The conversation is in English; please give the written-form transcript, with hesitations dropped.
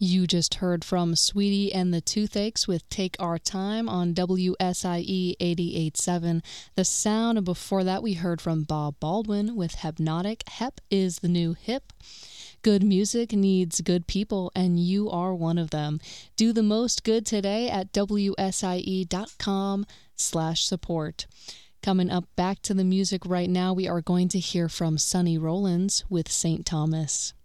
You just heard from Sweetie and the Toothaches with Take Our Time on WSIE 88.7 The Sound, and before that we heard from Bob Baldwin with Hypnotic. Hep is the new hip. Good music needs good people, and you are one of them. Do the most good today at WSIE.com/support. Coming up, back to the music right now, we are going to hear from Sonny Rollins with St. Thomas.